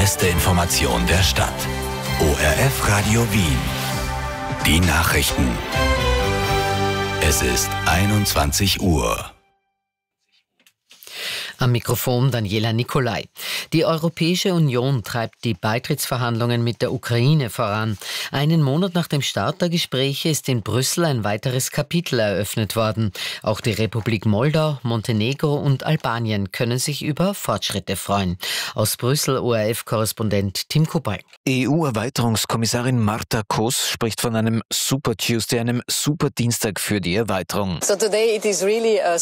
beste Information der Stadt. ORF Radio Wien. Die Nachrichten. Es ist 21 Uhr. Am Mikrofon Daniela Nicolai. Die Europäische Union treibt die Beitrittsverhandlungen mit der Ukraine voran. Einen Monat nach dem Start der Gespräche ist in Brüssel ein weiteres Kapitel eröffnet worden. Auch die Republik Moldau, Montenegro und Albanien können sich über Fortschritte freuen. Aus Brüssel ORF-Korrespondent Tim Kubal. EU-Erweiterungskommissarin Marta Kos spricht von einem Super Tuesday, einem Super Dienstag für die Erweiterung. So today it is really a